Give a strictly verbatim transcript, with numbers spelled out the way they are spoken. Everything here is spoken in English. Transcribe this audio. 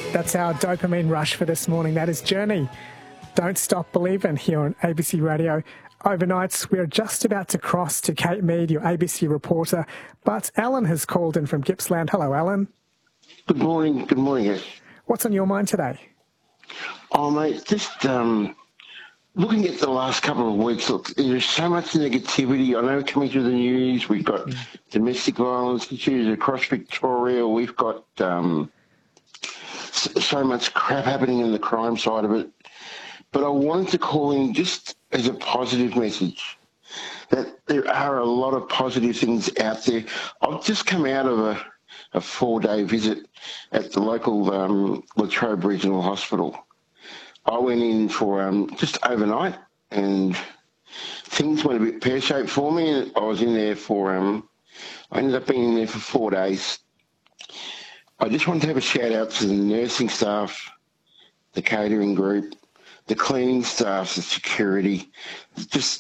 That's our dopamine rush for this morning. That is Journey. Don't Stop Believin' here on A B C Radio. Overnights, we're just about to cross to Kate Mead, your A B C reporter, but Alan has called in from Gippsland. Hello, Alan. Good morning. Good morning, yes. What's on your mind today? Oh, mate, just um, looking at the last couple of weeks, look, there's so much negativity. I know coming through the news, we've got mm. domestic violence issues across Victoria. We've got um, so much crap happening in the crime side of it. But I wanted to call in just as a positive message that there are a lot of positive things out there. I've just come out of a, a four-day visit at the local um, Latrobe Regional Hospital. I went in for um, just overnight and things went a bit pear-shaped for me. I was in there for, um, I ended up being in there for four days. I just wanted to have a shout-out to the nursing staff, the catering group, the cleaning staff, the security, just